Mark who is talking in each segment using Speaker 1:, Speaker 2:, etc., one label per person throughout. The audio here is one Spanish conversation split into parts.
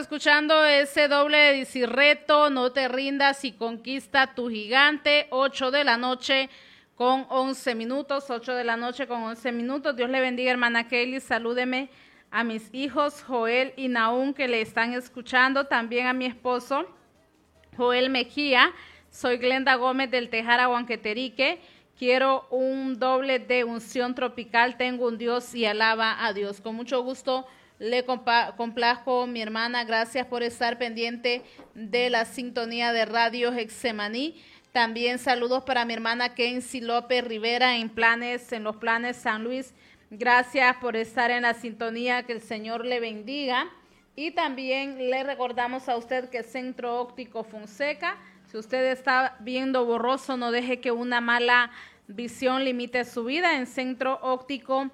Speaker 1: escuchando ese doble de Disirreto, No te rindas y conquista tu gigante, 8 de la noche con 11 minutos, 8 de la noche con 11 minutos. Dios le bendiga, hermana Kelly, salúdeme a mis hijos Joel y Naún que le están escuchando, también a mi esposo Joel Mejía. Soy Glenda Gómez del Tejara, Huanqueterique. Quiero un doble de unción tropical, tengo un Dios y alaba a Dios. Con mucho gusto le complazco, mi hermana, gracias por estar pendiente de la sintonía de Radio Getsemaní. También saludos para mi hermana Kenzie López Rivera en los planes San Luis. Gracias por estar en la sintonía, que el Señor le bendiga. Y también le recordamos a usted que Centro Óptico Fonseca, si usted está viendo borroso, no deje que una mala visión limite su vida. En Centro Óptico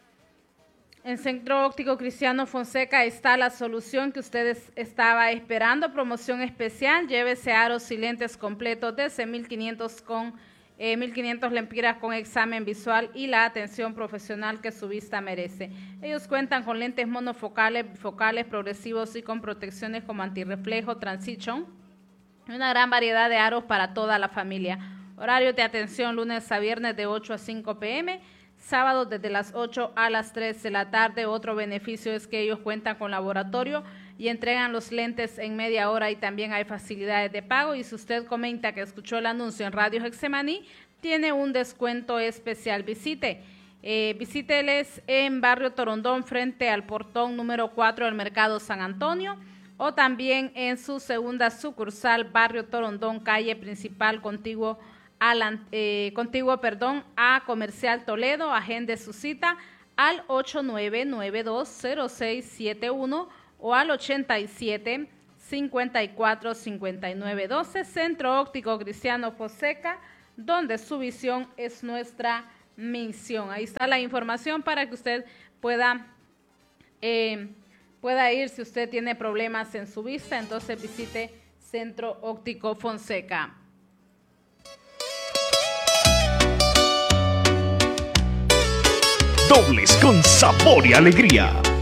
Speaker 1: Cristiano Fonseca está la solución que usted estaba esperando. Promoción especial, llévese aros y lentes completos desde 1.500 lempiras con examen visual y la atención profesional que su vista merece. Ellos cuentan con lentes monofocales, bifocales, progresivos y con protecciones como antirreflejo, transition, una gran variedad de aros para toda la familia. Horario de atención lunes a viernes de 8 a 5 p.m., sábados desde las 8 a las 3 de la tarde. Otro beneficio es que ellos cuentan con laboratorio y entregan los lentes en media hora, y también hay facilidades de pago. Y si usted comenta que escuchó el anuncio en Radio Getsemaní, tiene un descuento especial. Visíteles en Barrio Torondón, frente al portón número 4 del Mercado San Antonio, o también en su segunda sucursal, Barrio Torondón, calle principal, contiguo a Comercial Toledo. Agende su cita al 89920671 o al 87545912. Centro Óptico Cristiano Fonseca, donde su visión es nuestra misión. Ahí está la información para que usted pueda ir. Si usted tiene problemas en su vista, entonces visite Centro Óptico Fonseca.
Speaker 2: Dobles con sabor y alegría.